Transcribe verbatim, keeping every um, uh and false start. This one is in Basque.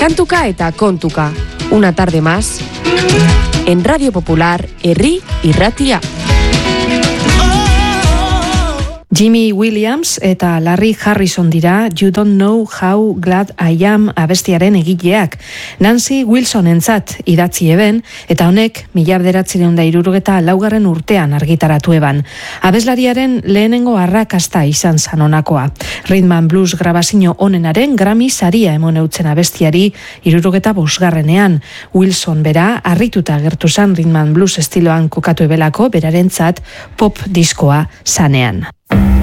Kantuka eta kontuka, una tarde más, en Radio Popular, Herri Irratia. Jimmy Williams eta Larry Harrison dira You Don't Know How Glad I Am abestiaren egileak. Nancy Wilson entzat idatzi eben, eta honek mila bederatziehun eta hirurogeta laugarren urtean argitaratu eban. Abeslariaren lehenengo arrakasta izan zan honakoa. Rhythm and Blues grabazio onenaren Grammy saria emon eutzen abestiari hirurogeta bosgarrenean. Wilson bera harrituta agertu zan Rhythm and Blues estiloan kokatu ebelako berarentzat pop diskoa zanean.